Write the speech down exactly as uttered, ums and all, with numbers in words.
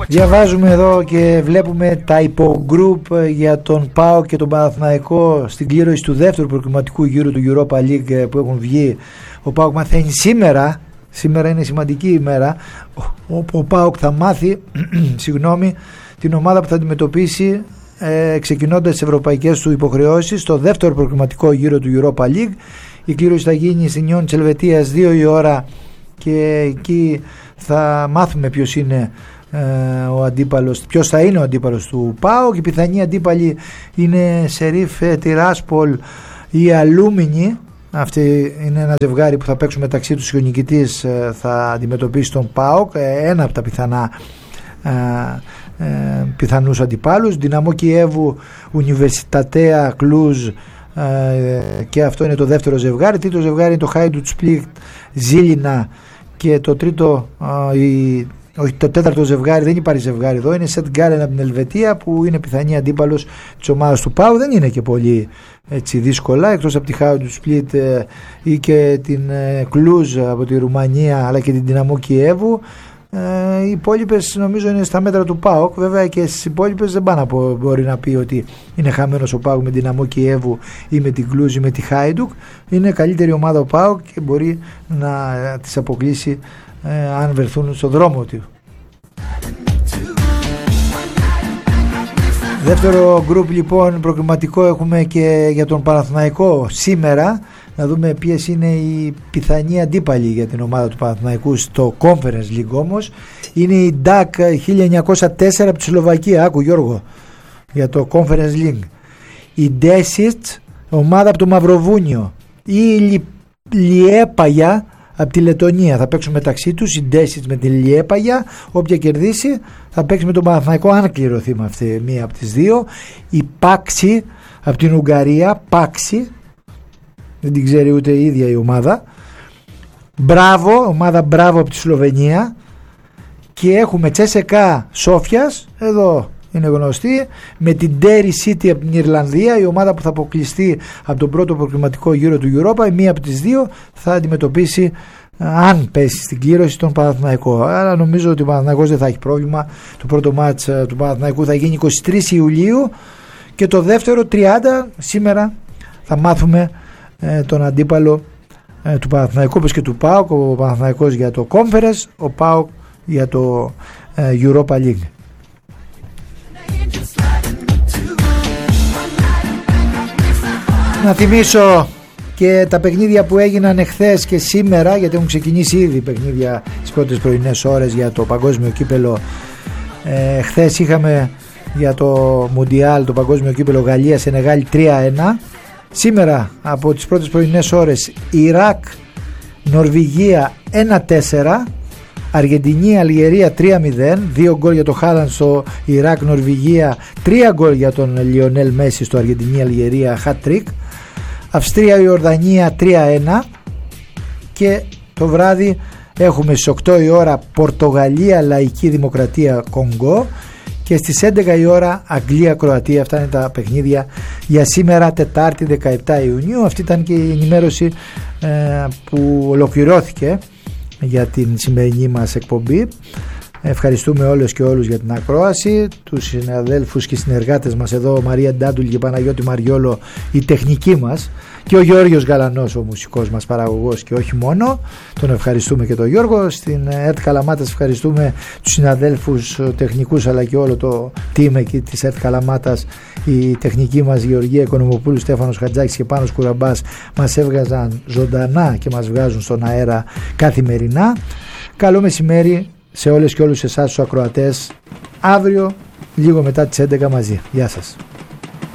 Διαβάζουμε εδώ και βλέπουμε τα υπογκρουπ για τον ΠΑΟΚ και τον Παναθηναϊκό στην κλήρωση του δεύτερου προκριματικού γύρου του Europa League που έχουν βγει. Ο ΠΑΟΚ μαθαίνει σήμερα, σήμερα είναι σημαντική ημέρα, όπου ο ΠΑΟΚ θα μάθει συγγνώμη, την ομάδα που θα αντιμετωπίσει ε, ξεκινώντας τις ευρωπαϊκές του υποχρεώσεις στο δεύτερο προκριματικό γύρο του Europa League. Η κλήρωση θα γίνει στην Νιόν της Ελβετίας δύο η ώρα και εκεί θα μάθουμε ποιος είναι ε, ο αντίπαλος, ποιος θα είναι ο αντίπαλος του ΠΑΟΚ. Η πιθανή αντίπαλη είναι Σερίφ Τιράσπολ ή Αλούμινη. Αυτή είναι ένα ζευγάρι που θα παίξουν μεταξύ τους. Ο νικητής ε, θα αντιμετωπίσει τον ΠΑΟΚ, ε, ένα από τα πιθανά ε, ε, πιθανούς αντιπάλους. Δυναμό Κιέβου, Ουνιβερσιτατέα Κλούζ, ε, και αυτό είναι το δεύτερο ζευγάρι. Τρίτο ζευγάρι είναι το Χάιντουτ Σπλίτ Ζήλινα και το τρίτο ε, η, όχι, το τέταρτο ζευγάρι, δεν υπάρχει ζευγάρι εδώ, είναι Σετ Γκάλεν από την Ελβετία που είναι πιθανή αντίπαλος της ομάδας του ΠΑΟΚ. Δεν είναι και πολύ έτσι δύσκολα, εκτός από τη Χάιντουτ Σπλίτ ε, ή και την ε, Κλούζ από τη Ρουμανία, αλλά και την Δυναμό Κιέβου. Ε, οι υπόλοιπες νομίζω είναι στα μέτρα του ΠΑΟΚ. Βέβαια και στις υπόλοιπες δεν πάει να πω, μπορεί να πει ότι είναι χαμένος ο ΠΑΟΚ με την Δυναμό Κιέβου ή με την Κλούζ ή με τη Χάιντουκ. Είναι καλύτερη ομάδα ο ΠΑΟΚ και μπορεί να ε, τις αποκλείσει ε, αν βρεθούν στο δρόμο του. Δεύτερο γκρουπ λοιπόν προκριματικό έχουμε και για τον Παναθηναϊκό σήμερα. Να δούμε ποιες είναι οι πιθανοί αντίπαλοι για την ομάδα του Παναθηναϊκού στο Conference League. Όμως είναι η ντακ χίλια εννιακόσια τέσσερα από τη Σλοβακία. Άκου Γιώργο, για το Conference League. Η Ντέσιτ, ομάδα από το Μαυροβούνιο. Η Λιέπαγια από τη Λετωνία. Θα παίξουν μεταξύ τους η Ντέσιτ με τη Λιέπαγια. Όποια κερδίσει θα παίξει με τον Παναθηναϊκό, αν κληρωθεί με αυτή μία από τις δύο. Η Πάξη από την Ουγγαρία. Πάξη, δεν την ξέρει ούτε η ίδια η ομάδα. Μπράβο, ομάδα Μπράβο από τη Σλοβενία. Και έχουμε Τσέσεκα Σόφιας, εδώ είναι γνωστή, με την Derry City από την Ιρλανδία, η ομάδα που θα αποκλειστεί από τον πρώτο προκριματικό γύρο του Europa. Η μία από τις δύο θα αντιμετωπίσει, αν πέσει στην κλήρωση, τον Παναθηναϊκό. Άρα νομίζω ότι ο Παναθηναϊκός δεν θα έχει πρόβλημα. Το πρώτο μάτς του Παναθηναϊκού θα γίνει εικοστή τρίτη Ιουλίου και το δεύτερο τριάντα. Σήμερα θα μάθουμε ε, τον αντίπαλο ε, του Παναθηναϊκού, όπως και του ΠΑΟΚ. Ο Παναθηναϊκός για το Conference, ο ΠΑΟΚ για το ε, Europa League. Να θυμίσω και τα παιχνίδια που έγιναν εχθές και σήμερα, γιατί έχουν ξεκινήσει ήδη παιχνίδια στις πρώτες πρωινές ώρες για το παγκόσμιο κύπελο. Ε, χθες είχαμε για το Μουντιάλ, το παγκόσμιο κύπελο, Γαλλία Σενεγάλη τρία ένα. Σήμερα από τις πρώτες πρωινές ώρες Ιράκ Νορβηγία ένα τέσσερα, Αργεντινή Αλγερία τρία μηδέν, δύο γκολ για το Χάλαντ στο Ιράκ Νορβηγία, τρία γκολ για τον Λιονέλ Μέση στο Αργεντινή Αλγερία, hat trick. Αυστρία Ιορδανία τρία ένα και το βράδυ έχουμε στις οκτώ η ώρα Πορτογαλία Λαϊκή Δημοκρατία Κονγκό και στις έντεκα η ώρα Αγγλία Κροατία. Αυτά είναι τα παιχνίδια για σήμερα, Τετάρτη δεκαεπτά Ιουνίου. Αυτή ήταν και η ενημέρωση ε, που ολοκληρώθηκε για την σημερινή μας εκπομπή. Ευχαριστούμε όλους και όλους για την ακρόαση, τους συναδέλφους και συνεργάτες μας εδώ, Μαρία Ντάντουλ και Παναγιώτη Μαριόλο, η τεχνική μας, και ο Γιώργος Γαλανός, ο μουσικός μας παραγωγός, και όχι μόνο, τον ευχαριστούμε και τον Γιώργο. Στην ΕΡΤ Καλαμάτας ευχαριστούμε τους συναδέλφους τεχνικούς αλλά και όλο το team εκεί της ΕΡΤ Καλαμάτας. Η τεχνική μας Γεωργία Οικονομοπούλου, Στέφανος Χατζάκης και Πάνος Κουραμπάς μας έβγαζαν ζωντανά και μας βγάζουν στον αέρα καθημερινά. Καλό μεσημέρι σε όλες και όλους εσάς τους ακροατές. Αύριο λίγο μετά τις έντεκα μαζί. Γεια σας.